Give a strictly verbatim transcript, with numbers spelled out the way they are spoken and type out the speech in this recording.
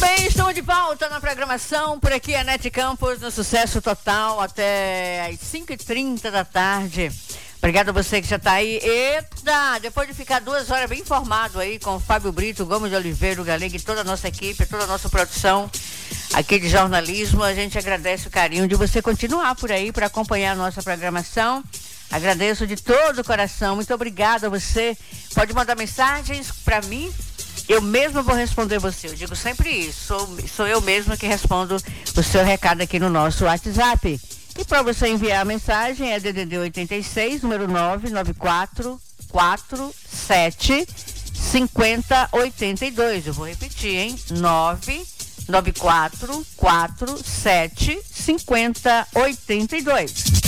bem, estamos de volta na programação. Por aqui a Nete Campos, no Sucesso Total, até às cinco e trinta da tarde. Obrigado a você que já está aí. Eita, depois de ficar duas horas bem informado aí com o Fábio Brito, Gomes de Oliveira, o Galega e toda a nossa equipe, toda a nossa produção aqui de jornalismo, a gente agradece o carinho de você continuar por aí para acompanhar a nossa programação. Agradeço de todo o coração. Muito obrigada a você. Pode mandar mensagens para mim. Eu mesma vou responder você. Eu digo sempre isso. Sou, sou eu mesma que respondo o seu recado aqui no nosso WhatsApp. E para você enviar a mensagem é D D D oitenta e seis, número nove nove quatro quatro sete cinco zero oito dois. Eu vou repetir, hein? nove nove quatro quatro sete cinco zero oito dois.